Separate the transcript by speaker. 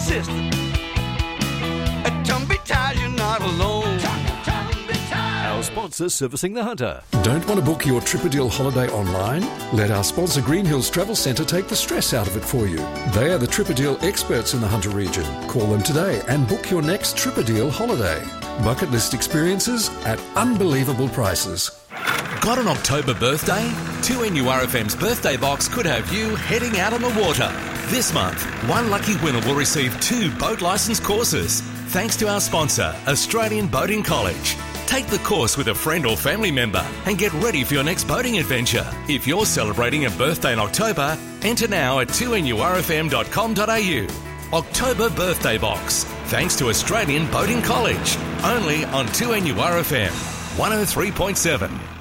Speaker 1: sister. Tumby Tide, you're not alone.
Speaker 2: Our sponsor, Servicing the Hunter.
Speaker 3: Don't want to book your Tripadil holiday online? Let our sponsor Green Hills Travel Centre take the stress out of it for you. They are the Tripadil experts in the Hunter region. Call them today and book your next Tripadil holiday. Bucket list experiences at unbelievable prices.
Speaker 4: Got an October birthday? 2NURFM's birthday box could have you heading out on the water. This month, one lucky winner will receive 2 boat licence courses, thanks to our sponsor, Australian Boating College. Take the course with a friend or family member and get ready for your next boating adventure. If you're celebrating a birthday in October, enter now at 2NURFM.com.au. October Birthday Box, thanks to Australian Boating College. Only on 2NURFM 103.7.